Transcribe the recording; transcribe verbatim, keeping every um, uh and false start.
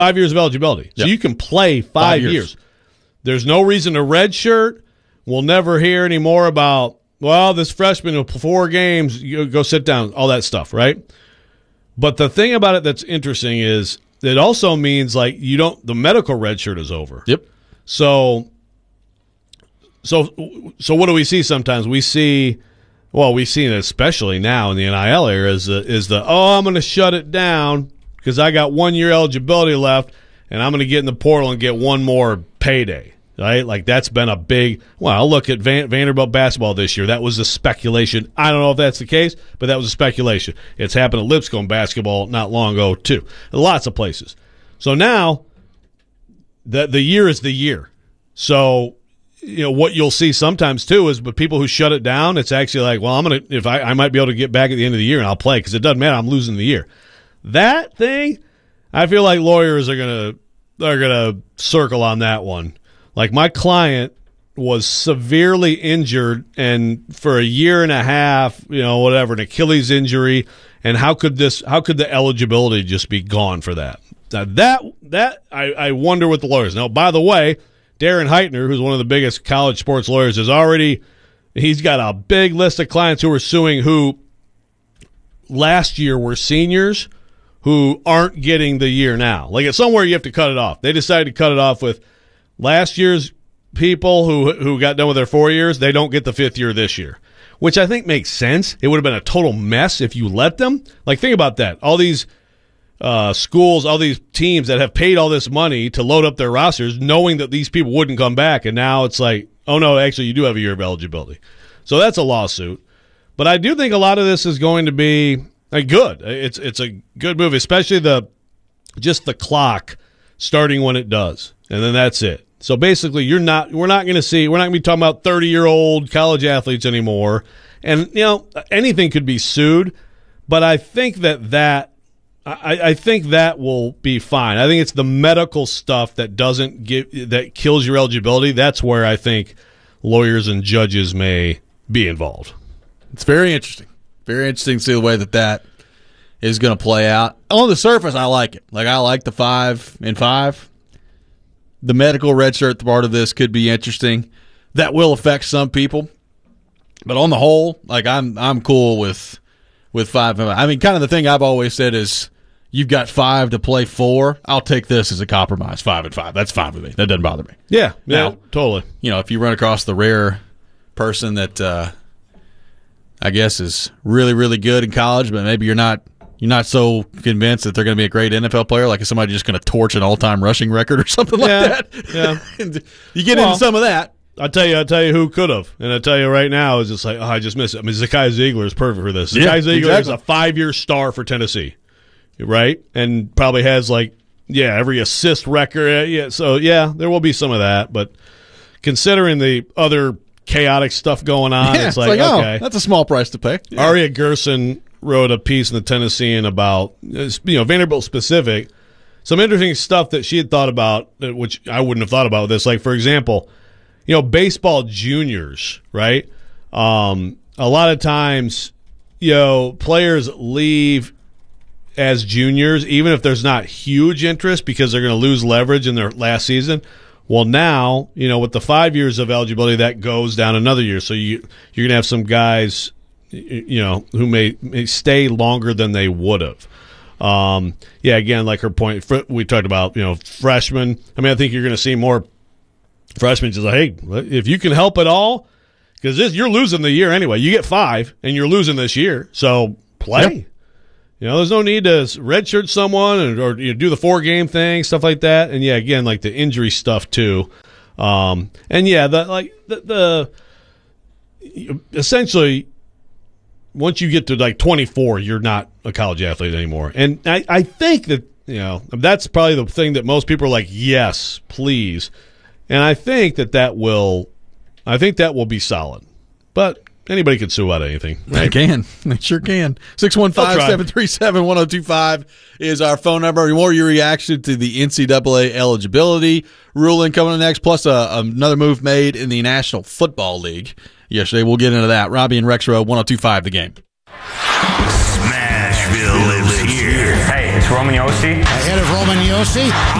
Five years of eligibility. So yep. you can play five, five years. years. There's no reason to redshirt. We'll never hear any more about, well, this freshman will play four games, you go sit down, all that stuff, right? But the thing about it that's interesting is it also means like you don't, the medical redshirt is over. Yep. So, so, so what do we see sometimes? We see, well, we've seen it especially now in the N I L era is the, is the oh, I'm going to shut it down because I got one year eligibility left and I'm going to get in the portal and get one more payday. Right? Like that's been a big, well, I'll look at Van, Vanderbilt basketball this year. That was a speculation. I don't know if that's the case, but that was a speculation. It's happened at Lipscomb basketball not long ago too. Lots of places. So now the the year is the year. So, you know, what you'll see sometimes too is but people who shut it down, it's actually like, well, I'm going to, if I, I might be able to get back at the end of the year and I'll play because it doesn't matter. I'm losing the year. That thing, I feel like lawyers are going to, are going to circle on that one. Like my client was severely injured and for a year and a half, you know, whatever, an Achilles injury. And how could this, how could the eligibility just be gone for that? Now that, that I, I wonder what the lawyers. Now, by the way, Darren Heitner, who's one of the biggest college sports lawyers, is already, he's got a big list of clients who are suing who last year were seniors who aren't getting the year now. Like it's somewhere you have to cut it off. They decided to cut it off with last year's people who who got done with their four years, they don't get the fifth year this year, which I think makes sense. It would have been a total mess if you let them. Like, think about that. All these uh, schools, all these teams that have paid all this money to load up their rosters, knowing that these people wouldn't come back, and now it's like, oh, no, actually, you do have a year of eligibility. So that's a lawsuit. But I do think a lot of this is going to be uh, good. It's it's a good move, especially the just the clock starting when it does, and then that's it. So basically, you're not. We're not going to see. We're not going to be talking about thirty-year-old college athletes anymore. And you know, anything could be sued, but I think that that I, I think that will be fine. I think it's the medical stuff that doesn't give that kills your eligibility. That's where I think lawyers and judges may be involved. It's very interesting. Very interesting to see the way that that is going to play out. On the surface, I like it. Like I like the five and five. The medical redshirt part of this could be interesting. That will affect some people, but on the whole, like I'm, I'm cool with with five. I mean, kind of the thing I've always said is, you've got five to play four. I'll take this as a compromise, five and five. That's fine with me. That doesn't bother me. Yeah, yeah, now, totally. You know, if you run across the rare person that uh, I guess is really, really good in college, but maybe you're not. You're not so convinced that they're going to be a great N F L player, like is somebody just going to torch an all-time rushing record or something like yeah, that. Yeah, you get well, into some of that. I'll tell you, I'll tell you who could have, and I'll tell you right now is just like, oh, I just missed it. I mean, Zakai Ziegler is perfect for this. Zakai Yeah, Ziegler exactly. is a five-year star for Tennessee, right? And probably has like, yeah, every assist record. Yeah, so yeah, there will be some of that, but considering the other chaotic stuff going on, Yeah, it's like, oh, okay, that's a small price to pay. Yeah. Aria Gerson wrote a piece in the Tennessean about, you know, Vanderbilt specific, some interesting stuff that she had thought about, which I wouldn't have thought about with this. Like, for example, you know, baseball juniors, right? Um, a lot of times, you know, players leave as juniors, even if there's not huge interest because they're going to lose leverage in their last season. Well, now, you know, with the five years of eligibility, that goes down another year. So you, you're going to have some guys, you know, who may, may stay longer than they would have. Um, yeah, again, like her point, we talked about, you know, freshmen. I mean, I think you're going to see more freshmen just like, hey, if you can help at all, because this you're losing the year anyway. You get five, and you're losing this year, so play. Yep. You know, there's no need to redshirt someone or, or you know, do the four-game thing, stuff like that. And, yeah, again, like the injury stuff too. Um, and, yeah, the, like the, the essentially – once you get to like twenty-four, you're not a college athlete anymore. And I, I think that, you know, that's probably the thing that most people are like, yes, please. And I think that that will, I think that will be solid. But anybody can sue about anything. Right? They can. They sure can. six one five, seven three seven, one oh two five is our phone number. More your reaction to the N C double A eligibility ruling coming up next, plus a, another move made in the National Football League yesterday. We'll get into that. Robbie and Rex Rowe, one oh two five The Game. Smashville lives here. Hey, it's Roman Yossi. Ahead of Roman Yossi.